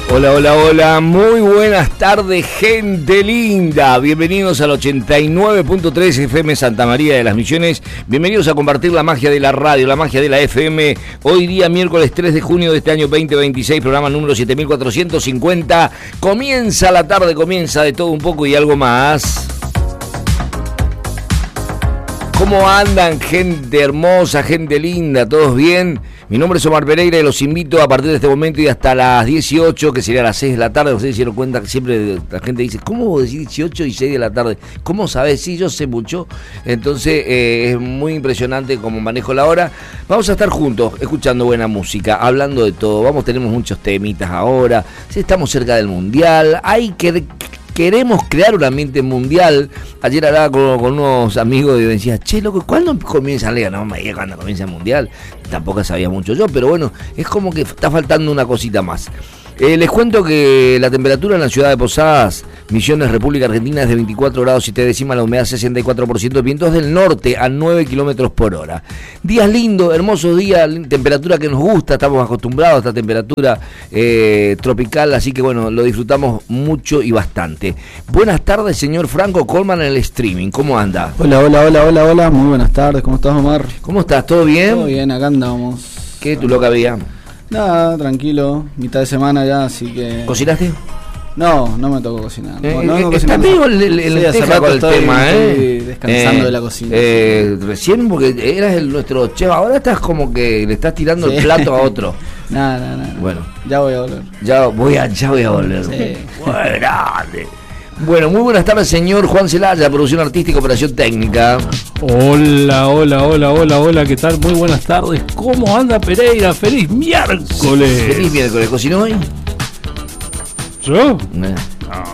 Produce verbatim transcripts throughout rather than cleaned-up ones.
Hola, hola, hola, muy buenas tardes, gente linda. Bienvenidos al ochenta y nueve punto tres F M Santa María de las Misiones. Bienvenidos a compartir la magia de la radio, la magia de la F M. Hoy día, miércoles tres de junio de este año veinte veintiséis, programa número siete mil cuatrocientos cincuenta. Comienza la tarde, comienza de todo un poco y algo más. ¿Cómo andan, gente hermosa, gente linda? ¿Todos bien? Mi nombre es Omar Pereira y los invito a partir de este momento y hasta las dieciocho, que sería las seis de la tarde. Ustedes se dieron cuenta que siempre la gente dice, ¿cómo vos decís dieciocho y seis de la tarde? ¿Cómo sabés? Sí, yo sé mucho. Entonces eh, es muy impresionante cómo manejo la hora. Vamos a estar juntos, escuchando buena música, hablando de todo. Vamos, tenemos muchos temitas ahora. Estamos cerca del Mundial. Hay que... Queremos crear un ambiente mundial. Ayer hablaba con, con unos amigos y decía, che, loco, ¿cuándo comienza la liga? No, me diga cuándo comienza el mundial. Tampoco sabía mucho yo, pero bueno, es como que está faltando una cosita más. Eh, les cuento que la temperatura en la ciudad de Posadas, Misiones, República Argentina, es de veinticuatro grados siete décimas, la humedad sesenta y cuatro por ciento, vientos del norte a nueve kilómetros por hora. Días lindos, hermosos días, temperatura que nos gusta, estamos acostumbrados a esta temperatura eh, tropical, así que bueno, lo disfrutamos mucho y bastante. Buenas tardes, señor Franco Colman en el streaming, ¿cómo anda? Hola, hola, hola, hola, hola, muy buenas tardes, ¿cómo estás, Omar? ¿Cómo estás? ¿Todo bien? Todo bien, acá andamos. ¿Qué tu loca vida? Nada, tranquilo, mitad de semana ya, así que... ¿Cocinaste? No, no me tocó cocinar. Eh, no, no eh, cocinar. Está amigo el, el, el sí, hace teja con el estoy, tema, ¿eh? Estoy descansando eh, de la cocina. Eh, recién, porque eras el, nuestro chef, ahora estás como que le estás tirando sí. el plato a otro. Nada, nada, nada. Bueno. Ya voy a volver. Ya voy a, ya voy a volver. Sí. Grande. Bueno, muy buenas tardes, señor Juan Celaya, producción artística, operación técnica. Hola, hola, hola, hola, hola, ¿qué tal? Muy buenas tardes. ¿Cómo anda Pereira? ¡Feliz miércoles! ¡Feliz miércoles! ¿Cocinó hoy? ¿Yo? No. No.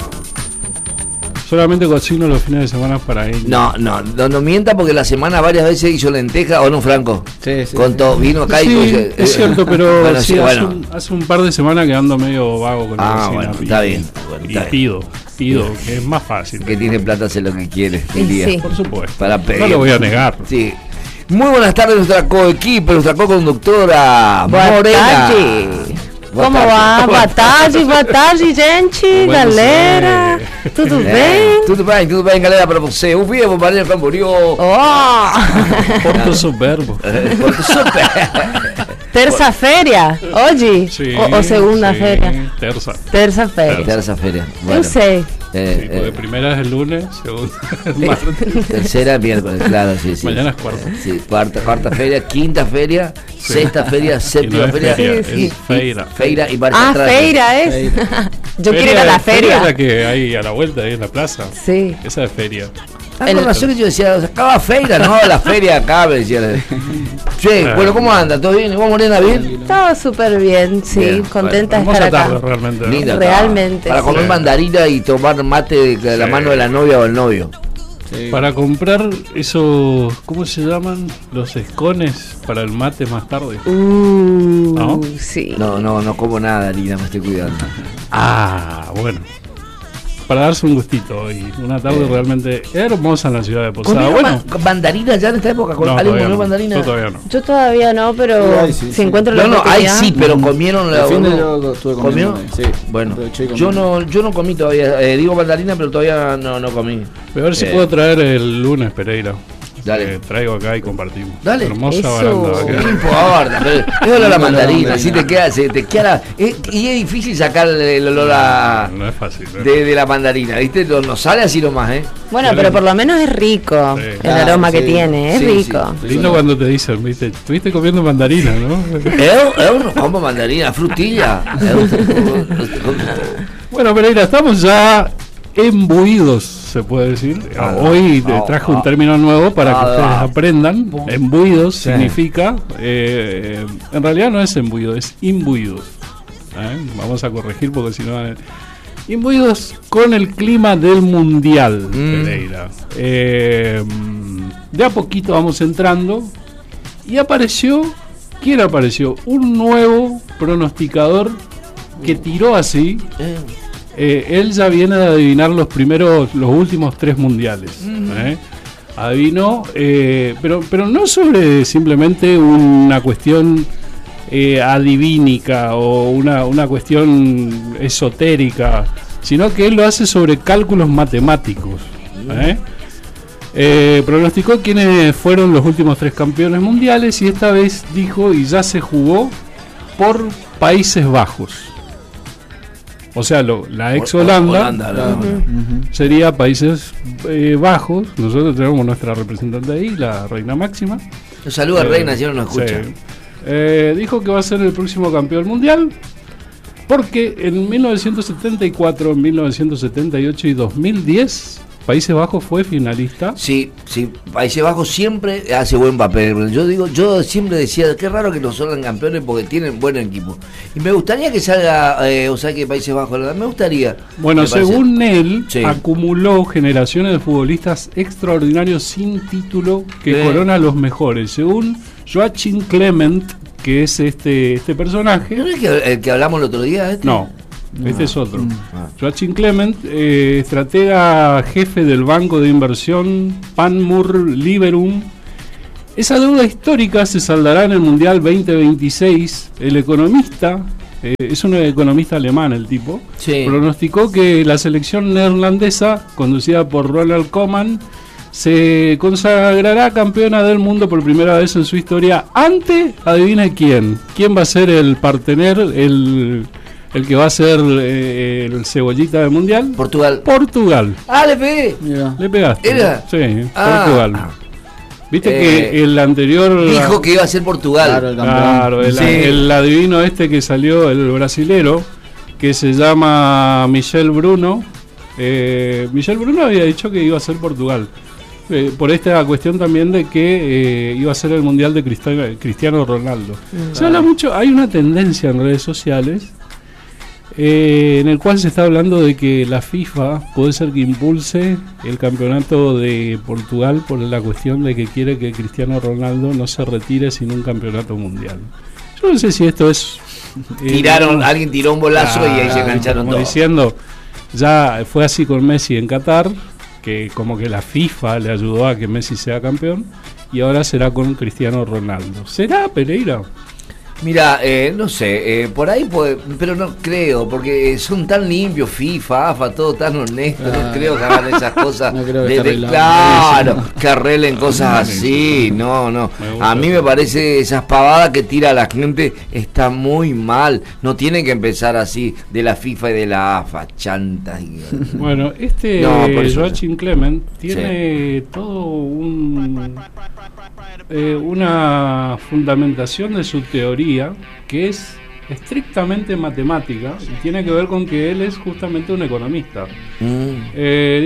Solamente cocino los fines de semana para él. No, no, no, no mienta porque la semana varias veces hizo lenteja, ¿o no, Franco? Sí, sí. Con sí. todo, vino acá sí, y... Sí, es cierto, pero bueno, sí, sí, hace, bueno. un, hace un par de semanas que ando medio vago con la Ah, cocina. bueno, y, está bien. Bueno, y está pido, pido, bien. que es más fácil. Que tiene plata, hace lo que quiere el día. Sí. Por supuesto. Para pedir. No lo voy a negar. Sí. Muy buenas tardes, nuestra coequipe, nuestra co-conductora Morena. Como va? Boa tarde, boa tarde, gente, galera. Tudo É, bem? tudo bem, tudo bem, galera, para você. O vivo, Maria Camboriú. Oh! Porto Soberbo. Porto Soberbo. Terça-feira? Hoje? Sí, ou, ou segunda-feira? sí, terza. Terça-feira. Terça-feira. Bueno, Eu sei. eh, Sí, porque eh, primera es el lunes, segunda es el martes. tercera, miércoles, claro, sí, sí. Mañana es cuarta. Sí, cuarta, cuarta feria, quinta feria, Sí. sexta feria, Y no séptima es feria. feria, Sí, sí. es feira. Feira y marcha Ah, atrás. feira es? Yo quiero ir a la Feria es la feria. que hay a la vuelta, ahí en la plaza. Sí. Esa es feria. Ah, con razón que yo decía, acaba feira, no, la feria acá, me decía. Che, Claro. bueno, ¿cómo anda? ¿Todo bien? ¿Vos, Morena, bien? Todo súper bien, sí. Bien, Contenta de Hermosa estar acá. tarde realmente. ¿no? Linda, Realmente, Para sí. comer mandarina y tomar mate de la Sí. mano de la novia o el novio. Sí. Para comprar esos, ¿cómo se llaman? Los escones para el mate más tarde. Uh, ¿No? sí. No, no, no como nada, Lina, me estoy cuidando. Ah, bueno. Para darse un gustito hoy. Una tarde Eh. realmente hermosa en la ciudad de Posada. ¿Comieron Bueno, ma- mandarina ya en esta época? no, ¿Alguien todavía comió no. mandarina? Yo todavía no. Yo todavía no, pero Sí, ay, sí, si sí. encuentro la No, no, ahí oportunidad. sí, pero comieron la... El fin de uno- yo estuve ¿Comió? comiendo, sí. Bueno, Aproveché y comí. yo no, yo no comí todavía, eh, digo mandarina, pero todavía no, no comí. Voy a ver si Eh. puedo traer el lunes, Pereira. Dale. Eh, traigo acá y compartimos. Dale. Hermosa Eso. baranda. va a No quedar. importa, pero es olor a No, mandarina, no, así no. te queda, se te queda la- es- y es difícil sacar el olor a, No, no es fácil. ¿no? de, de la mandarina, ¿viste? No, no sale así nomás, ¿eh? Bueno, pero por lo menos es rico Sí. el Claro, aroma que sí. tiene, es Sí, rico. sí. Lindo cuando te dicen, viste, estuviste comiendo mandarina, ¿no? Eu, eu no como mandarina, frutilla. Eu- Bueno, Pereira, estamos ya embuidos, se puede decir. Ah, Hoy ah, traje ah, un término nuevo para que ah, ustedes ah. aprendan. Embuidos Sí. significa, eh, en realidad no es embuido, es imbuidos. ¿Eh? Vamos a corregir porque si no... eh, imbuidos con el clima del mundial, Mm. Pereira. Eh, de a poquito vamos entrando y apareció, ¿quién apareció? Un nuevo pronosticador que tiró así. Eh, Eh, él ya viene de adivinar los primeros, los últimos tres mundiales. ¿eh? Adivinó, eh, pero, pero no sobre simplemente una cuestión eh, adivínica o una, una cuestión esotérica, sino que él lo hace sobre cálculos matemáticos. ¿eh? Eh, pronosticó quiénes fueron los últimos tres campeones mundiales y esta vez dijo, y ya se jugó por Países Bajos. O sea, lo, la ex Holanda, Holanda, la- Ujú. sería Países eh, Bajos. Nosotros tenemos nuestra representante ahí, la reina máxima. Un saludo a Eh, Reina, si no nos escucha. sí. Eh, dijo que va a ser el próximo campeón mundial porque en mil novecientos setenta y cuatro, mil novecientos setenta y ocho y dos mil diez Países Bajos fue finalista. Sí, sí, Países Bajos siempre hace buen papel. Yo digo, yo siempre decía, qué raro que nos salgan campeones porque tienen buen equipo. Y me gustaría que salga, eh, o sea, que Países Bajos, me gustaría. Bueno, me parece. según él, Sí. acumuló generaciones de futbolistas extraordinarios sin título que Sí. corona a los mejores. Según Joachim Clement, que es este, este personaje. ¿No es que, el que hablamos el otro día? Este? No, este es otro. Ah. Joachim Clement, eh, estratega jefe del banco de inversión Panmure Liberum. Esa deuda histórica se saldará en el Mundial veinte veintiséis. El economista, eh, es un economista alemán el tipo, Sí. pronosticó que la selección neerlandesa, conducida por Ronald Koeman, se consagrará campeona del mundo por primera vez en su historia ante, adivina quién, quién va a ser el partener, el, el que va a ser eh, el cebollita del mundial. Portugal. Portugal. Ah, le pegué. Mira. Le pegaste. ¿Era? Sí, Ah. Portugal. Viste Eh, que el anterior... Dijo que iba a ser Portugal. Claro, el campeón. Claro, el, Sí. el adivino este que salió, el brasilero, que se llama Michel Bruno. Eh, Michel Bruno había dicho que iba a ser Portugal. Eh, por esta cuestión también de que eh, iba a ser el mundial de Cristiano, Cristiano Ronaldo. Se habla mucho, hay una tendencia en redes sociales eh, en el cual se está hablando de que la FIFA puede ser que impulse el campeonato de Portugal por la cuestión de que quiere que Cristiano Ronaldo no se retire sin un campeonato mundial. Yo no sé si esto es... eh, Tiraron, alguien tiró un bolazo y ahí se Claro, engancharon como todos. diciendo, ya fue así con Messi en Qatar, que como que la FIFA le ayudó a que Messi sea campeón, y ahora será con Cristiano Ronaldo. ¿Será, Pereira? Mira, eh, no sé, eh, por ahí puede, pero no creo, porque son tan limpios, FIFA, AFA, todo tan honesto, no Ah. creo que hagan esas cosas. No creo que de- esté de- arreglado. claro, que arreglen cosas así, no, no. Me gusta A mí me eso. parece esas pavadas que tira la gente está muy mal. No tienen que empezar así de la FIFA y de la AFA, chantas. y- Bueno, este No, por eso Joachim Clement tiene todo un eh, una fundamentación de su teoría que es estrictamente matemática y tiene que ver con que él es justamente un economista. Mm. Eh,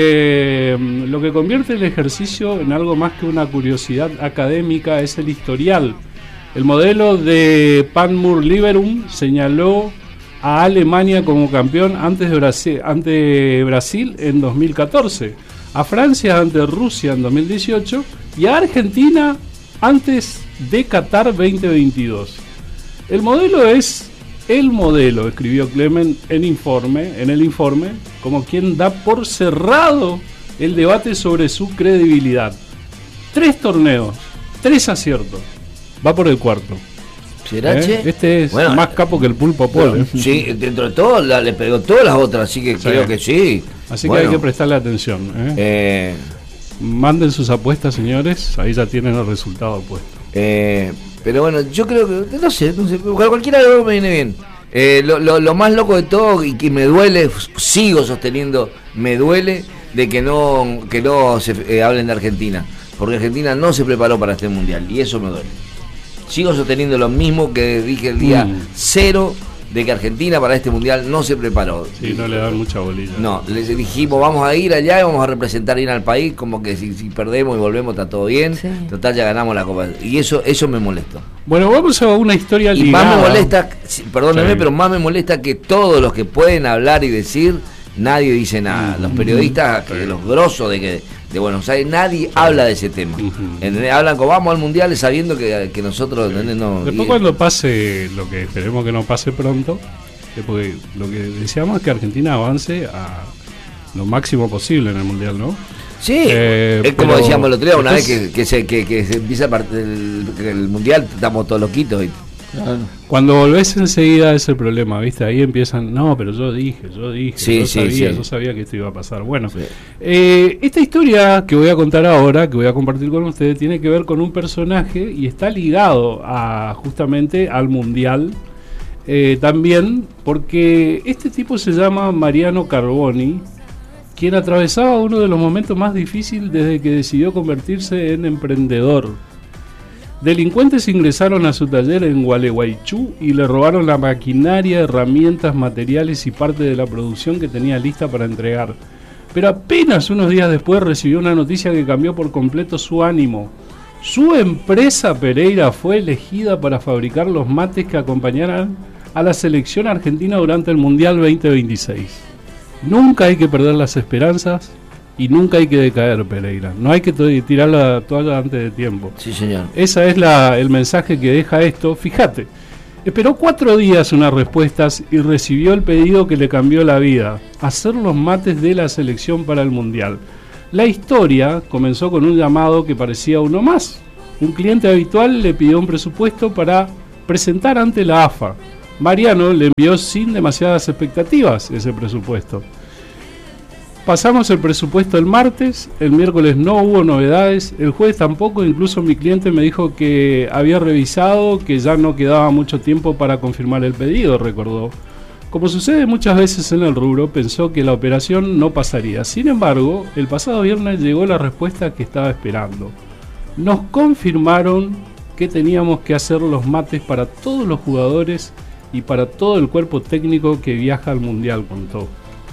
dice, mm, lo que convierte el ejercicio en algo más que una curiosidad académica es el historial. El modelo de Panmure Liberum señaló a Alemania como campeón antes de Brasil, ante Brasil en dos mil catorce, a Francia ante Rusia en dos mil dieciocho y a Argentina antes de Qatar veinte veintidós. El modelo es el modelo, escribió Clement en informe, en el informe, como quien da por cerrado el debate sobre su credibilidad. Tres torneos, tres aciertos. Va por el cuarto. ¿Será, ¿eh? che? Este es Bueno, más capo que el pulpo Paul. ¿eh? Sí, dentro de todo la- le pegó todas las otras, así que Sí. creo que sí. Así Bueno, que hay que prestarle atención. ¿eh? eh, Manden sus apuestas, señores. Ahí ya tienen el resultado puesto. Eh, pero bueno, yo creo que, no sé, no sé, cualquiera de los dos me viene bien. Eh, lo, lo, lo más loco de todo y que me duele, sigo sosteniendo, me duele de que no que no se eh, hablen de Argentina, porque Argentina no se preparó para este mundial y eso me duele. Sigo sosteniendo lo mismo que dije el día Mm. cero de que Argentina para este mundial no se preparó. Sí, no le dan mucha bolilla. No, les dijimos vamos a ir allá y vamos a representar bien al país, como que si, si perdemos y volvemos está todo bien, Sí. total ya ganamos la Copa. Y eso eso me molestó. Bueno, vamos a una historia Y ligada. más me molesta, sí, perdónenme, Sí. pero más me molesta que todos los que pueden hablar y decir, nadie dice nada. Los periodistas, que los grosos de que de Buenos Aires, nadie habla de ese tema. Ujú. ¿Entendés? Hablan como vamos al mundial sabiendo que, que nosotros ¿entendés? No. Después y- cuando pase lo que esperemos que no pase pronto, eh, porque lo que deseamos es que Argentina avance a lo máximo posible en el mundial, ¿no? Sí, Eh, es como pero decíamos el otro día, una vez después- que, que, se, que, que se empieza a part- el, que el mundial, estamos todos loquitos y Claro. Cuando volvés enseguida es el problema, ¿viste? Ahí empiezan, no, pero yo dije, yo dije, Sí, yo sí, sabía, sí. yo sabía que esto iba a pasar. Bueno, Sí. eh, esta historia que voy a contar ahora, que voy a compartir con ustedes, tiene que ver con un personaje y está ligado a justamente al Mundial. Eh, también porque este tipo se llama Mariano Carboni, quien atravesaba uno de los momentos más difíciles desde que decidió convertirse en emprendedor. Delincuentes ingresaron a su taller en Gualeguaychú y le robaron la maquinaria, herramientas, materiales y parte de la producción que tenía lista para entregar. Pero apenas unos días después recibió una noticia que cambió por completo su ánimo. Su empresa Pereira fue elegida para fabricar los mates que acompañarán a la selección argentina durante el Mundial veinte veintiséis. Nunca hay que perder las esperanzas y nunca hay que decaer, Pereira. No hay que to- tirar la toalla antes de tiempo. Sí, señor. Ese es la, el mensaje que deja esto. Fíjate, esperó cuatro días unas respuestas y recibió el pedido que le cambió la vida: hacer los mates de la selección para el Mundial. La historia comenzó con un llamado que parecía uno más. Un cliente habitual le pidió un presupuesto para presentar ante la A F A. Mariano le envió sin demasiadas expectativas ese presupuesto. Pasamos el presupuesto el martes, el miércoles no hubo novedades, el jueves tampoco, incluso mi cliente me dijo que había revisado, que ya no quedaba mucho tiempo para confirmar el pedido, recordó. Como sucede muchas veces en el rubro, pensó que la operación no pasaría. Sin embargo, el pasado viernes llegó la respuesta que estaba esperando. Nos confirmaron que teníamos que hacer los mates para todos los jugadores y para todo el cuerpo técnico que viaja al Mundial, contó.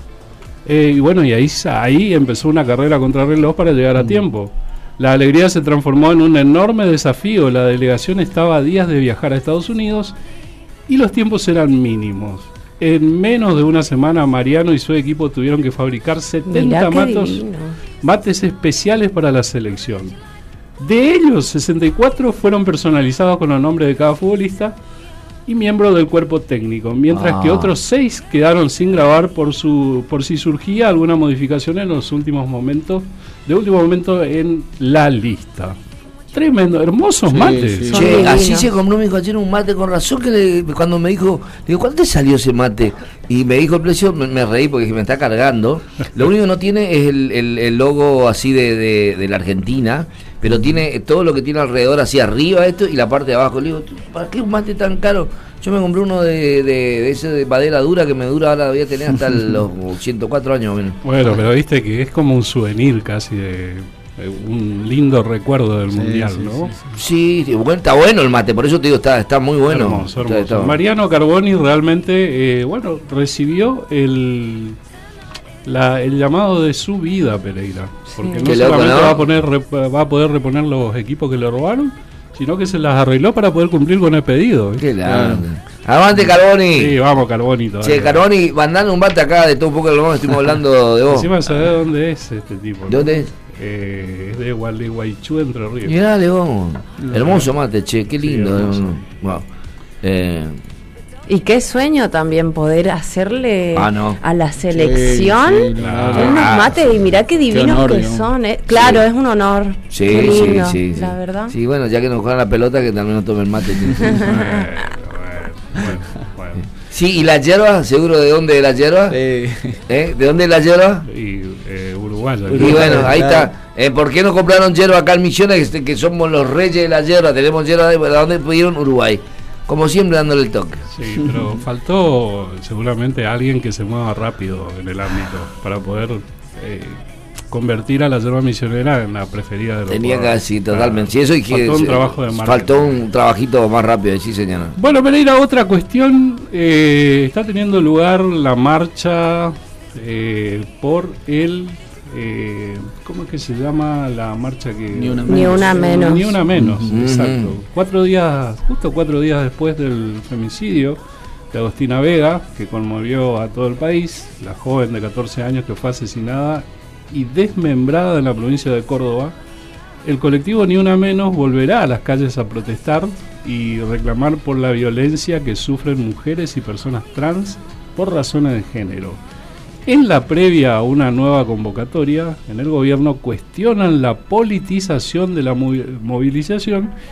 Eh, y bueno, y ahí, ahí empezó una carrera contra reloj para llegar a tiempo. La alegría se transformó en un enorme desafío. La delegación estaba a días de viajar a Estados Unidos y los tiempos eran mínimos. En menos de una semana, Mariano y su equipo tuvieron que fabricar setenta Mirá qué matos, divino. mates especiales para la selección. De ellos, sesenta y cuatro fueron personalizados con el nombre de cada futbolista y miembro del cuerpo técnico, mientras Ah. que otros seis quedaron sin grabar por su por si surgía alguna modificación en los últimos momentos, de último momento en la lista. Tremendo, hermosos Sí, mates. sí. Son Che, divinos. así se compró mi hijo ayer un mate, con razón que le- cuando me dijo, digo, ¿cuánto te salió ese mate? Y me dijo el precio, me, me reí porque dije, me está cargando. Lo único que no tiene es el, el- el logo así de, de, de la Argentina, pero tiene todo lo que tiene alrededor así arriba esto y la parte de abajo. Le digo, ¿para qué un mate tan caro? Yo me compré uno de, de, de ese de madera dura que me dura, ahora voy a tener hasta los ciento cuatro años. Bueno. Bueno, pero viste que es como un souvenir casi de, de un lindo recuerdo del Sí, Mundial, sí, ¿no? sí, sí. Sí, sí, bueno, está bueno el mate, por eso te digo, está, está muy bueno. Hermoso, Está- hermoso. está- Mariano Carboni realmente, eh, bueno, recibió el la, el llamado de su vida, Pereira, porque no Qué loco, solamente ¿no? va a poner rep- va a poder reponer los equipos que le robaron, sino que se las arregló para poder cumplir con el pedido. ¿viste? Qué landa. Avante, Carboni. Sí, vamos, Carboni todavía. Che, Carboni, mandale un bate acá de todo un poco de lo que estuvimos hablando de vos. Encima sabés dónde es este tipo. ¿no? ¿De dónde es? Eh, es de Gualeguaychú, Entre Ríos. Mirá, León. Hermoso mate, che, qué lindo. Sí, hermoso. Wow. Eh, Y qué sueño también poder hacerle Ah, no. a la selección Sí, sí, Claro. unos Ah, mates y mirá qué divinos honor, que digamos. son. eh. Claro, Sí. es un honor. sí, Qué sí, lindo, sí, sí. la verdad. Sí, bueno, ya que nos juegan la pelota, que también nos tomen mate. Bueno, bueno, bueno. Sí, ¿y la hierba? ¿Seguro de dónde es la hierba? Sí. ¿Eh? ¿De dónde es la hierba? Y eh, Uruguaya. Y Uruguay. bueno, ahí Claro. está. Eh, ¿Por qué no compraron hierba acá en Misiones, que, que somos los reyes de la hierba? Tenemos hierba de... ¿De dónde pudieron? Uruguay. Como siempre, dándole el toque. Sí, pero faltó seguramente alguien que se mueva rápido en el ámbito para poder eh, convertir a la yerba misionera en la preferida de los Tenía que jugadores. sí, Claro. totalmente. Sí, eso y que Faltó un se- trabajo de marketing. Faltó un trabajito más rápido, sí, señora. Bueno, Pereira, otra cuestión. eh, está teniendo lugar la marcha eh, por el... Eh, ¿Cómo es que se llama la marcha que... Ni una Ni una menos. Ni una menos, Ujú. exacto. Cuatro días, justo cuatro días después del femicidio de Agostina Vega, que conmovió a todo el país, la joven de catorce años que fue asesinada y desmembrada en la provincia de Córdoba, el colectivo Ni Una Menos volverá a las calles a protestar y reclamar por la violencia que sufren mujeres y personas trans por razones de género. En la previa a una nueva convocatoria, en el gobierno cuestionan la politización de la movi- movilización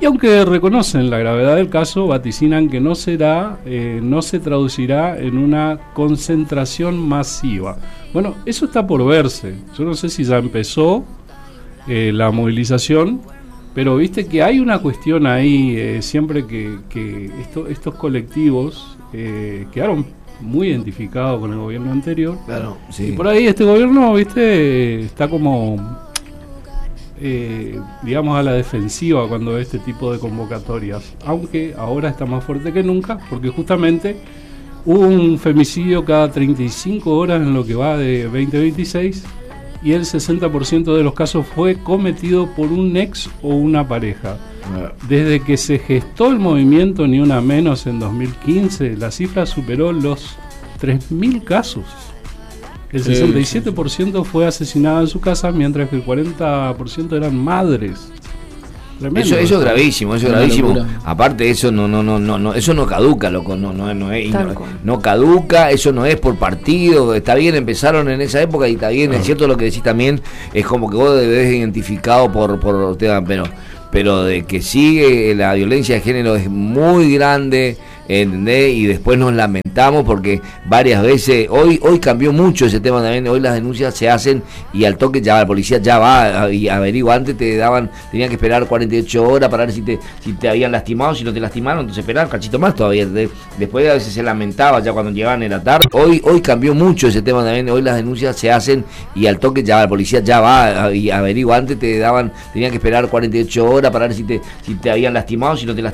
Y aunque reconocen la gravedad del caso, vaticinan que no será, eh, no se traducirá en una concentración masiva. Bueno, eso está por verse. Yo no sé si ya empezó eh, la movilización, pero viste que hay una cuestión ahí, eh, siempre que, que esto, estos colectivos eh, quedaron muy identificados con el gobierno anterior. Claro, sí. Y por ahí este gobierno, viste, está como... Eh, digamos a la defensiva cuando ve este tipo de convocatorias, aunque ahora está más fuerte que nunca, porque justamente hubo un femicidio cada treinta y cinco horas en lo que va de veinte veintiséis, y el sesenta por ciento de los casos fue cometido por un ex o una pareja. Desde que se gestó el movimiento Ni Una Menos en dos mil quince, la cifra superó los tres mil casos. El sesenta y siete por ciento fue asesinado en su casa, mientras que el cuarenta por ciento eran madres. Tremendo. Eso, eso es gravísimo, eso es gravísimo. Aparte eso no, no, no, no, no, eso no caduca, loco, no, no, no es, no, no caduca, eso no es por partido. Está bien, empezaron en esa época y está bien, no. Es cierto lo que decís también, es como que vos debés identificado por, por tema, pero, pero de que sigue la violencia de género es muy grande. ¿Entendés? Y después nos lamentamos porque varias veces, hoy hoy cambió mucho ese tema también, hoy las denuncias se hacen y al toque ya la policía ya va y averigua. Antes te daban, tenían que esperar cuarenta y ocho horas para ver si te si te habían lastimado, si no te lastimaron, entonces esperar un cachito más todavía. Después a veces se lamentaba ya cuando llegaban en la tarde. Hoy hoy cambió mucho ese tema también, hoy las denuncias se hacen y al toque ya la policía ya va y averigua. Antes te daban, tenían que esperar cuarenta y ocho horas para ver si te si te habían lastimado, si no te lastimaron.